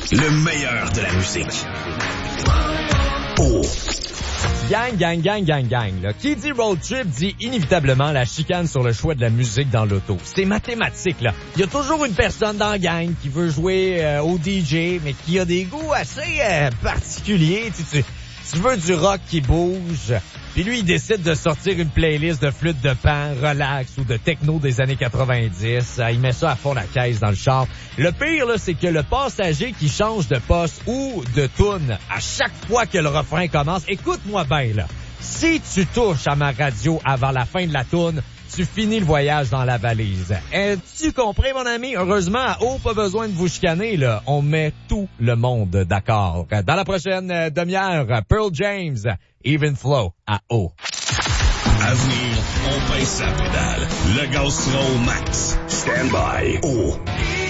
Le meilleur de la musique. Oh. Gang. Là. Qui dit road trip dit inévitablement la chicane sur le choix de la musique dans l'auto. C'est mathématique, là. Il y a toujours une personne dans la gang qui veut jouer au DJ, mais qui a des goûts assez particuliers. Tu veux du rock qui bouge, puis lui, il décide de sortir une playlist de flûte de pan, relax ou de techno des années 90. Il met ça à fond la caisse dans le char. Le pire, là, c'est que le passager qui change de poste ou de toune à chaque fois que le refrain commence, écoute-moi bien, là. Si tu touches à ma radio avant la fin de la toune, tu finis le voyage dans la valise. Tu compris, mon ami? Heureusement, à haut, pas besoin de vous chicaner, là. On met tout le monde d'accord. Dans la prochaine demi-heure, Pearl James, Even Flow à haut. À venir, on baisse sa pédale. Le gaz sera au max. Stand by. Oh.